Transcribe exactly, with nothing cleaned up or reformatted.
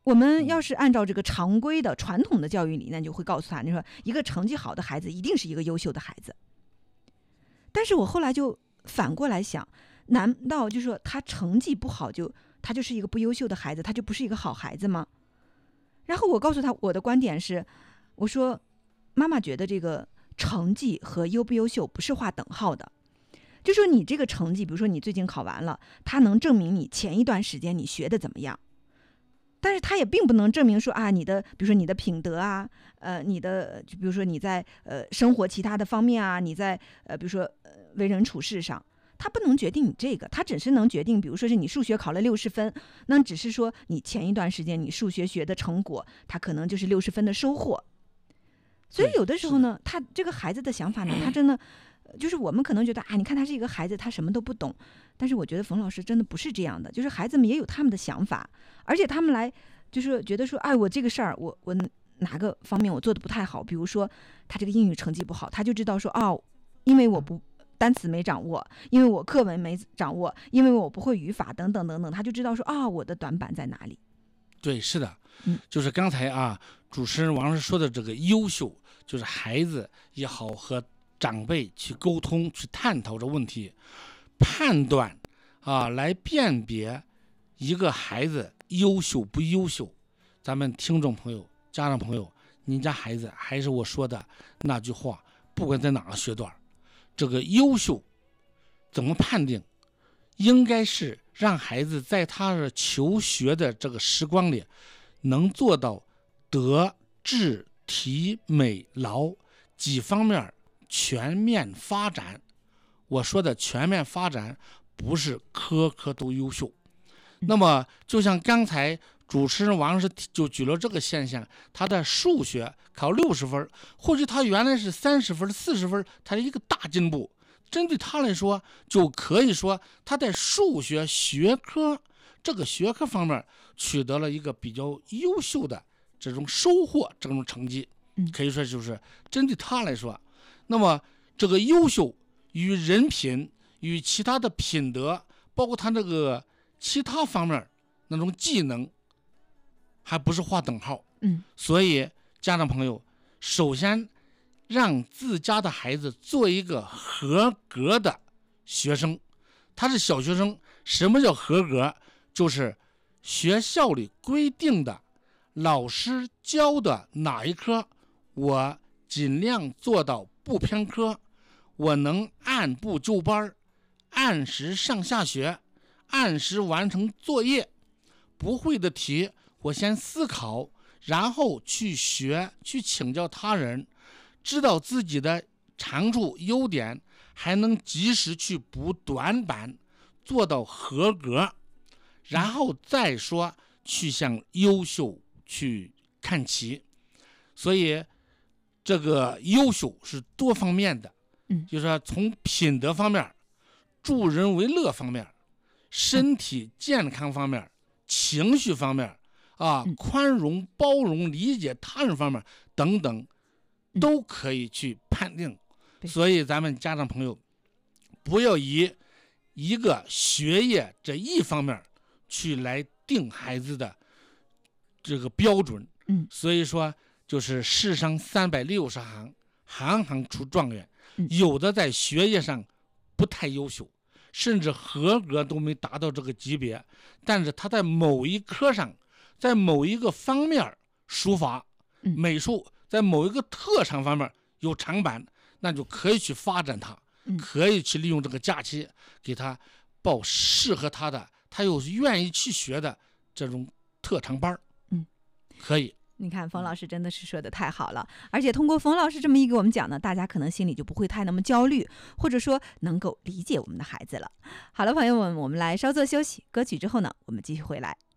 我们要是按照这个常规的传统的教育理念，就会告诉他，你说一个成绩好的孩子一定是一个优秀的孩子。但是我后来就反过来想，难道就是说他成绩不好就他就是一个不优秀的孩子，他就不是一个好孩子吗？然后我告诉他我的观点是，我说妈妈觉得这个成绩和优不优秀不是划等号的。就说你这个成绩，比如说你最近考完了，它能证明你前一段时间你学的怎么样，但是它也并不能证明说啊，你的比如说你的品德啊，呃，你的就比如说你在呃生活其他的方面啊，你在呃比如说呃为人处事上，它不能决定你这个，它只是能决定，比如说是你数学考了六十分，那只是说你前一段时间你数学学的成果，它可能就是六十分的收获。所以有的时候呢，他这个孩子的想法呢，他真的。就是我们可能觉得啊，你看他是一个孩子，他什么都不懂。但是我觉得冯老师真的不是这样的，就是孩子们也有他们的想法，而且他们来就是觉得说，哎，我这个事儿，我我哪个方面我做的不太好，比如说他这个英语成绩不好，他就知道说，哦，因为我不单词没掌握，因为我课文没掌握，因为我不会语法等等等等，他就知道说，啊、哦，我的短板在哪里。 对，是的，嗯，就是刚才啊，主持人王老师说的这个优秀，就是孩子也好和长辈去沟通去探讨这问题，判断啊，来辨别一个孩子优秀不优秀。咱们听众朋友家长朋友，您家孩子还是我说的那句话，不管在哪个学段，这个优秀怎么判定，应该是让孩子在他的求学的这个时光里能做到德智体美劳几方面全面发展。我说的全面发展不是科科都优秀。那么就像刚才主持人王老师就举了这个现象，他的数学考六十分，或者他原来是三十分四十分，他是一个大进步，针对他来说就可以说他在数学学科这个学科方面取得了一个比较优秀的这种收获，这种成绩可以说就是针对他来说。那么这个优秀与人品与其他的品德，包括他这个其他方面那种技能还不是划等号。 嗯， 所以家长朋友首先让自家的孩子做一个合格的学生。他是小学生，什么叫合格？就是学校里规定的老师教的哪一科我尽量做到不偏科，我能按部就班，按时上下学，按时完成作业，不会的题我先思考，然后去学，去请教他人，知道自己的长处优点，还能及时去补短板，做到合格，然后再说去向优秀去看齐。所以这个优秀是多方面的， 嗯， 就是说从品德方面、助人为乐方面、身体健康方面、情绪方面啊，宽容包容理解他人方面等等都可以去判定。所以咱们家长朋友不要以一个学业这一方面去来定孩子的这个标准。 嗯， 所以说就是世上三百六十行，行行出状元。有的在学业上不太优秀，甚至合格都没达到这个级别，但是他在某一科上，在某一个方面，书法、美术，在某一个特长方面有长板，那就可以去发展它，可以去利用这个假期给他报适合他的，他又愿意去学的这种特长班。 嗯， 可以。 你看冯老师真的是说的太好了，而且通过冯老师这么一给我们讲呢，大家可能心里就不会太那么焦虑，或者说能够理解我们的孩子了。好了，朋友们，我们来稍作休息，歌曲之后呢，我们继续回来。